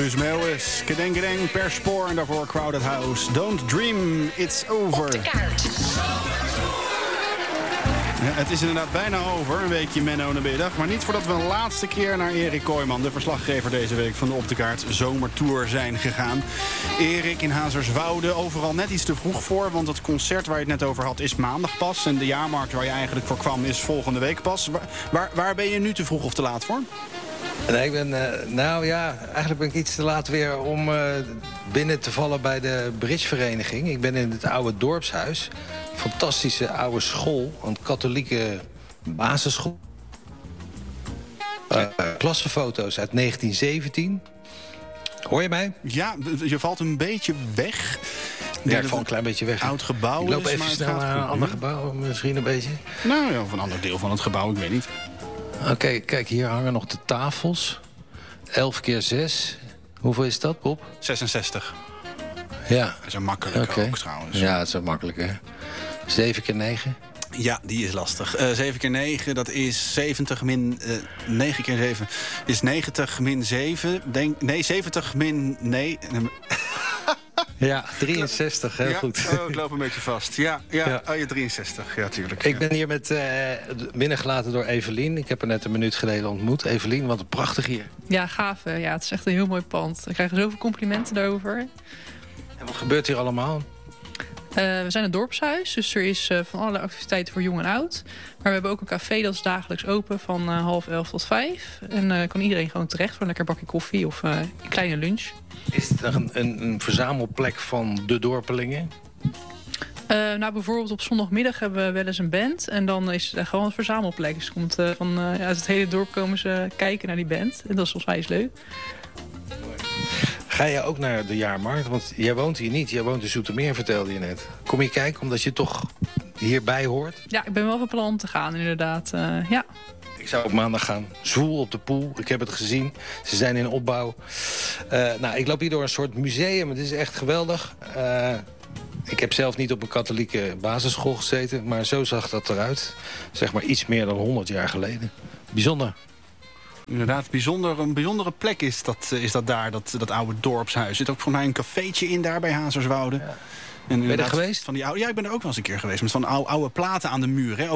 Guus Meeuwis, Kedeng Kedeng, Per Spoor en daarvoor Crowded House. Don't dream, it's over. Op de kaart. Ja, het is inderdaad bijna over, een weekje Menno in de middag. Maar niet voordat we een laatste keer naar Erik Kooijman, de verslaggever deze week van de Op de Kaart Zomertour, zijn gegaan. Erik, in Hazerswoude, overal net iets te vroeg voor, want het concert waar je het net over had is maandag pas. En de jaarmarkt waar je eigenlijk voor kwam is volgende week pas. Waar ben je nu te vroeg of te laat voor? Nee, eigenlijk ben ik iets te laat weer om binnen te vallen bij de bridgevereniging. Ik ben in het oude dorpshuis. Fantastische oude school, een katholieke basisschool. Klassenfoto's uit 1917. Hoor je mij? Ja, je valt een beetje weg. Ja, ik val een klein beetje weg. Oud gebouw. Ik loop is, even snel naar een ander gebouw, misschien een beetje. Nou ja, of een ander deel van het gebouw, ik weet niet. Oké, kijk, hier hangen nog de tafels. 11 keer 6. Hoeveel is dat, Bob? 66. Ja. Dat is een makkelijk ook trouwens. Ja, het is ook makkelijk, hè. 7 keer 9. Ja, die is lastig. 7 keer 9, dat is 70 min... 9 keer 7 is 90 min 7. 70 min... Nee... Ja, 63, heel goed. Oh, ik loop een beetje vast. Ja. Oh, je 63, ja, tuurlijk. Ik ben hier binnengelaten door Evelien. Ik heb haar net een minuut geleden ontmoet. Evelien, wat een prachtig hier. Ja, gaaf. Ja, het is echt een heel mooi pand. We krijgen zoveel complimenten daarover. En wat gebeurt hier allemaal? We zijn een dorpshuis, dus er is van allerlei activiteiten voor jong en oud. Maar we hebben ook een café dat is dagelijks open van 10:30 tot 5. En kan iedereen gewoon terecht voor een lekker bakje koffie of een kleine lunch. Is het een verzamelplek van de dorpelingen? Bijvoorbeeld op zondagmiddag hebben we wel eens een band. En dan is het gewoon een verzamelplek. Dus uit het hele dorp komen ze kijken naar die band. En dat is volgens mij eens leuk. Ga je ook naar de jaarmarkt? Want jij woont hier niet. Jij woont in Zoetermeer, vertelde je net. Kom je kijken omdat je toch hierbij hoort? Ja, ik ben wel van plan om te gaan, inderdaad. Ja. Ik zou op maandag gaan. Zwoel op de Poel. Ik heb het gezien. Ze zijn in opbouw. Ik loop hier door een soort museum. Het is echt geweldig. Ik heb zelf niet op een katholieke basisschool gezeten. Maar zo zag dat eruit. Zeg maar iets meer dan 100 jaar geleden. Bijzonder. Inderdaad, een bijzondere plek is dat daar, dat oude dorpshuis. Er zit ook voor mij een cafeetje in daar bij Hazerswoude. Ja. Ben je er geweest? Ja, ik ben er ook wel eens een keer geweest. Met van oude platen aan de muur. Hè.